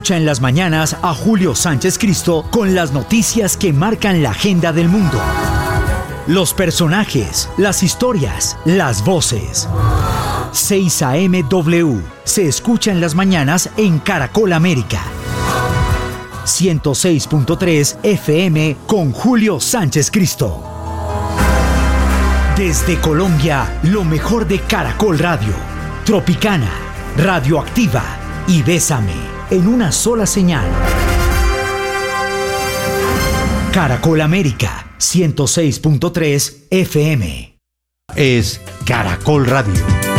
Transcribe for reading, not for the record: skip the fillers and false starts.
Escucha en las mañanas a Julio Sánchez Cristo con las noticias que marcan la agenda del mundo. Los personajes, las historias, las voces. 6 AM W se escucha en las mañanas en Caracol América. 106.3 FM con Julio Sánchez Cristo. Desde Colombia, lo mejor de Caracol Radio, Tropicana, Radioactiva y Bésame. En una sola señal. Caracol América, 106.3 FM. Es Caracol Radio.